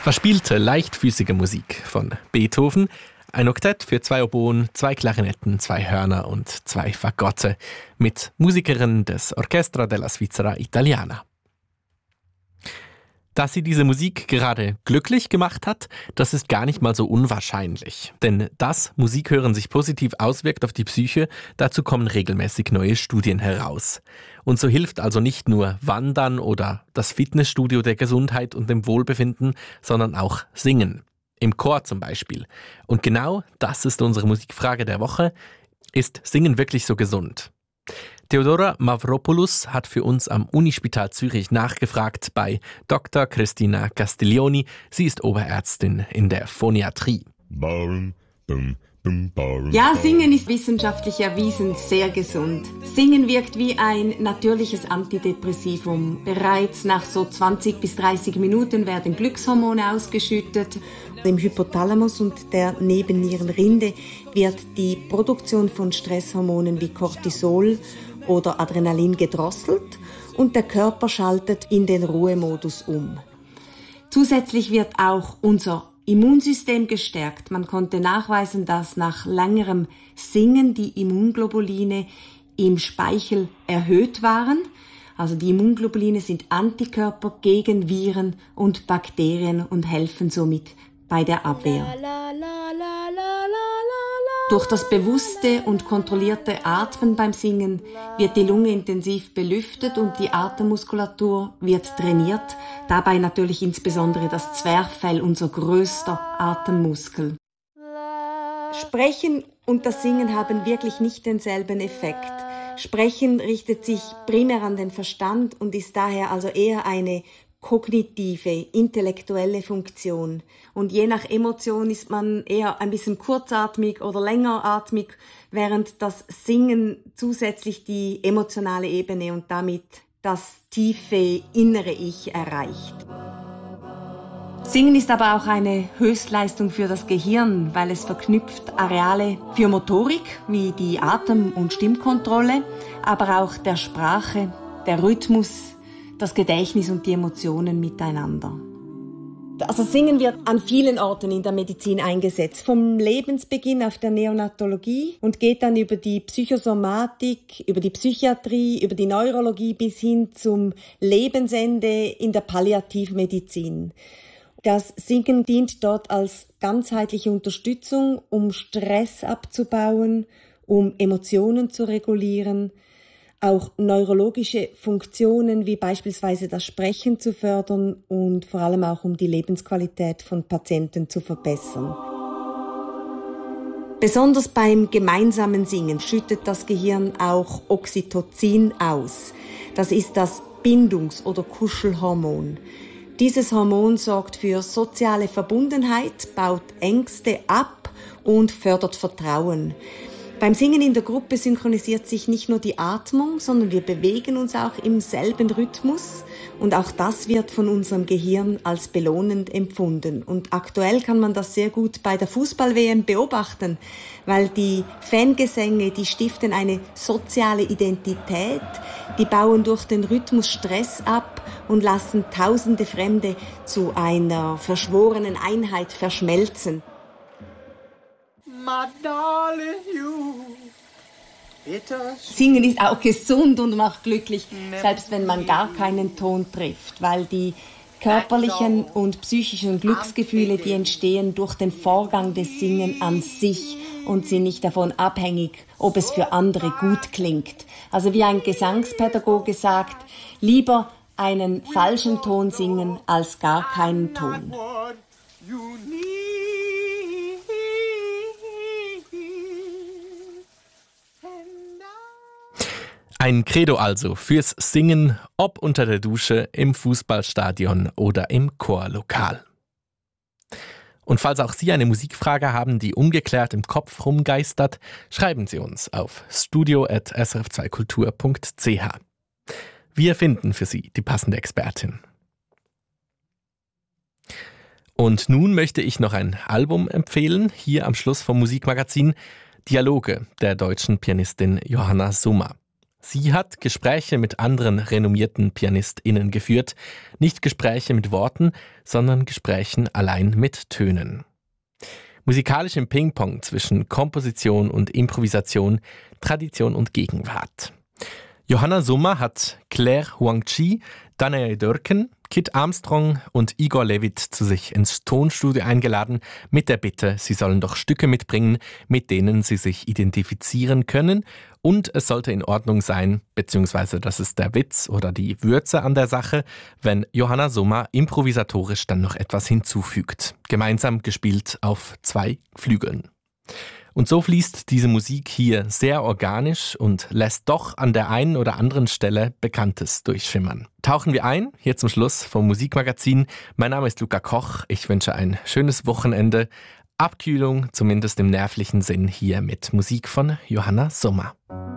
Verspielte, leichtfüßige Musik von Beethoven. Ein Oktett für 2 Oboen, 2 Klarinetten, 2 Hörner und 2 Fagotte mit Musikerinnen des Orchestra della Svizzera Italiana. Dass sie diese Musik gerade glücklich gemacht hat, das ist gar nicht mal so unwahrscheinlich. Denn dass Musikhören sich positiv auswirkt auf die Psyche, dazu kommen regelmäßig neue Studien heraus. Und so hilft also nicht nur Wandern oder das Fitnessstudio der Gesundheit und dem Wohlbefinden, sondern auch Singen. Im Chor zum Beispiel. Und genau das ist unsere Musikfrage der Woche. Ist Singen wirklich so gesund? Theodora Mavropoulos hat für uns am Unispital Zürich nachgefragt bei Dr. Cristina Castiglioni. Sie ist Oberärztin in der Phoniatrie. Ja, Singen ist wissenschaftlich erwiesen sehr gesund. Singen wirkt wie ein natürliches Antidepressivum. Bereits nach so 20 bis 30 Minuten werden Glückshormone ausgeschüttet. Im Hypothalamus und der Nebennierenrinde wird die Produktion von Stresshormonen wie Cortisol oder Adrenalin gedrosselt und der Körper schaltet in den Ruhemodus um. Zusätzlich wird auch unser Immunsystem gestärkt. Man konnte nachweisen, dass nach längerem Singen die Immunglobuline im Speichel erhöht waren. Also die Immunglobuline sind Antikörper gegen Viren und Bakterien und helfen somit bei der Abwehr. Durch das bewusste und kontrollierte Atmen beim Singen wird die Lunge intensiv belüftet und die Atemmuskulatur wird trainiert. Dabei natürlich insbesondere das Zwerchfell, unser größter Atemmuskel. Sprechen und das Singen haben wirklich nicht denselben Effekt. Sprechen richtet sich primär an den Verstand und ist daher also eher eine kognitive, intellektuelle Funktion. Und je nach Emotion ist man eher ein bisschen kurzatmig oder längeratmig, während das Singen zusätzlich die emotionale Ebene und damit das tiefe innere Ich erreicht. Singen ist aber auch eine Höchstleistung für das Gehirn, weil es verknüpft Areale für Motorik, wie die Atem- und Stimmkontrolle, aber auch der Sprache, der Rhythmus, das Gedächtnis und die Emotionen miteinander. Also Singen wird an vielen Orten in der Medizin eingesetzt. Vom Lebensbeginn auf der Neonatologie und geht dann über die Psychosomatik, über die Psychiatrie, über die Neurologie bis hin zum Lebensende in der Palliativmedizin. Das Singen dient dort als ganzheitliche Unterstützung, um Stress abzubauen, um Emotionen zu regulieren, auch neurologische Funktionen wie beispielsweise das Sprechen zu fördern und vor allem auch um die Lebensqualität von Patienten zu verbessern. Besonders beim gemeinsamen Singen schüttet das Gehirn auch Oxytocin aus. Das ist das Bindungs- oder Kuschelhormon. Dieses Hormon sorgt für soziale Verbundenheit, baut Ängste ab und fördert Vertrauen. Beim Singen in der Gruppe synchronisiert sich nicht nur die Atmung, sondern wir bewegen uns auch im selben Rhythmus und auch das wird von unserem Gehirn als belohnend empfunden. Und aktuell kann man das sehr gut bei der Fußball-WM beobachten, weil die Fangesänge, die stiften eine soziale Identität, die bauen durch den Rhythmus Stress ab und lassen tausende Fremde zu einer verschworenen Einheit verschmelzen. Singen ist auch gesund und macht glücklich, selbst wenn man gar keinen Ton trifft, weil die körperlichen und psychischen Glücksgefühle, die entstehen durch den Vorgang des Singen an sich und sind nicht davon abhängig, ob es für andere gut klingt. Also wie ein Gesangspädagoge sagt, lieber einen falschen Ton singen als gar keinen Ton. Ein Credo also fürs Singen, ob unter der Dusche, im Fußballstadion oder im Chorlokal. Und falls auch Sie eine Musikfrage haben, die ungeklärt im Kopf rumgeistert, schreiben Sie uns auf studio@srf2kultur.ch. Wir finden für Sie die passende Expertin. Und nun möchte ich noch ein Album empfehlen, hier am Schluss vom Musikmagazin, Dialoge der deutschen Pianistin Johanna Summer. Sie hat Gespräche mit anderen renommierten PianistInnen geführt. Nicht Gespräche mit Worten, sondern Gesprächen allein mit Tönen. Musikalisch im Ping-Pong zwischen Komposition und Improvisation, Tradition und Gegenwart. Johanna Sommer hat Claire Huang-Chi, Danae Dörken, Kit Armstrong und Igor Levit zu sich ins Tonstudio eingeladen, mit der Bitte, sie sollen doch Stücke mitbringen, mit denen sie sich identifizieren können. Und es sollte in Ordnung sein, beziehungsweise das ist der Witz oder die Würze an der Sache, wenn Johanna Sommer improvisatorisch dann noch etwas hinzufügt. Gemeinsam gespielt auf 2 Flügeln. Und so fließt diese Musik hier sehr organisch und lässt doch an der einen oder anderen Stelle Bekanntes durchschimmern. Tauchen wir ein, hier zum Schluss vom Musikmagazin. Mein Name ist Luca Koch, ich wünsche ein schönes Wochenende. Abkühlung, zumindest im nervlichen Sinn, hier mit Musik von Johanna Sommer.